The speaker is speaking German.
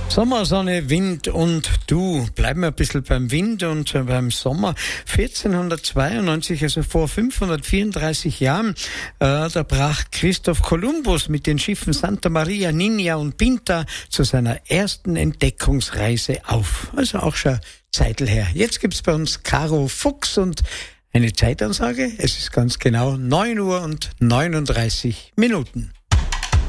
Sommer, Sonne, Wind und du. Bleiben wir ein bisschen beim Wind und beim Sommer. 1492, also vor 534 Jahren, da brach Christoph Kolumbus mit den Schiffen Santa Maria, Niña und Pinta zu seiner ersten Entdeckungsreise auf. Also auch schon Zeitl her. Jetzt gibt's bei uns Caro Fuchs und eine Zeitansage. Es ist ganz genau 9:39 Uhr.